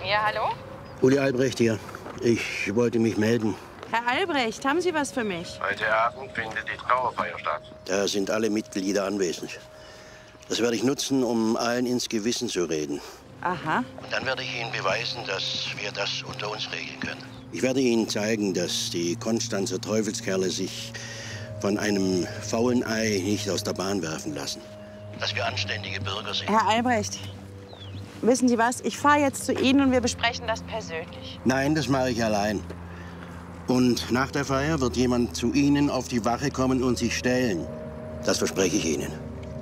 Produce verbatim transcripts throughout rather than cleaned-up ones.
Ja, hallo? Uli Albrecht hier. Ich wollte mich melden. Herr Albrecht, haben Sie was für mich? Heute Abend findet die Trauerfeier statt. Da sind alle Mitglieder anwesend. Das werde ich nutzen, um allen ins Gewissen zu reden. Aha. Und dann werde ich Ihnen beweisen, dass wir das unter uns regeln können. Ich werde Ihnen zeigen, dass die Konstanzer Teufelskerle sich von einem faulen Ei nicht aus der Bahn werfen lassen. Dass wir anständige Bürger sind. Herr Albrecht, wissen Sie was? Ich fahre jetzt zu Ihnen und wir besprechen das persönlich. Nein, das mache ich allein. Und nach der Feier wird jemand zu Ihnen auf die Wache kommen und sich stellen. Das verspreche ich Ihnen.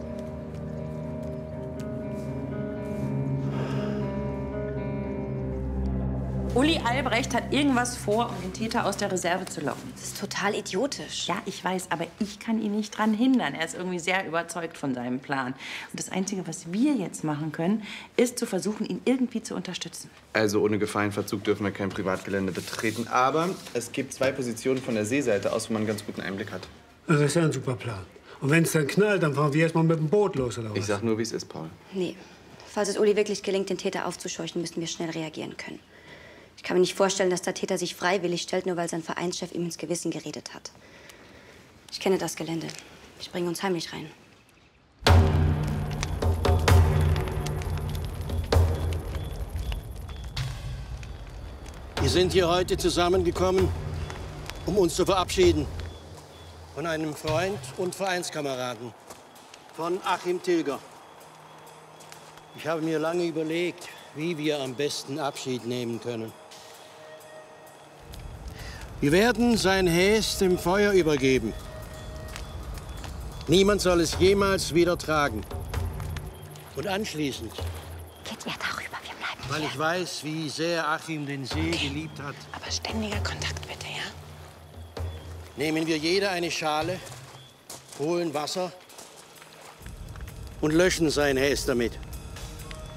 Uli Albrecht hat irgendwas vor, um den Täter aus der Reserve zu locken. Das ist total idiotisch. Ja, ich weiß, aber ich kann ihn nicht dran hindern. Er ist irgendwie sehr überzeugt von seinem Plan. Und das Einzige, was wir jetzt machen können, ist zu versuchen, ihn irgendwie zu unterstützen. Also ohne Gefahrenverzug dürfen wir kein Privatgelände betreten. Aber es gibt zwei Positionen von der Seeseite aus, wo man einen ganz guten Einblick hat. Das ist ja ein super Plan. Und wenn es dann knallt, dann fahren wir erst mal mit dem Boot los, oder was? Ich sag nur, wie es ist, Paul. Nee. Falls es Uli wirklich gelingt, den Täter aufzuscheuchen, müssen wir schnell reagieren können. Ich kann mir nicht vorstellen, dass der Täter sich freiwillig stellt, nur weil sein Vereinschef ihm ins Gewissen geredet hat. Ich kenne das Gelände. Ich bringe uns heimlich rein. Wir sind hier heute zusammengekommen, um uns zu verabschieden von einem Freund und Vereinskameraden, von Achim Tilger. Ich habe mir lange überlegt, wie wir am besten Abschied nehmen können. Wir werden sein Häs dem Feuer übergeben. Niemand soll es jemals wieder tragen. Und anschließend, Geht ihr darüber? Wir bleiben weil hier. ich weiß, wie sehr Achim den See geliebt hat, Aber ständiger Kontakt bitte, ja? nehmen wir jeder eine Schale, holen Wasser und löschen sein Häs damit.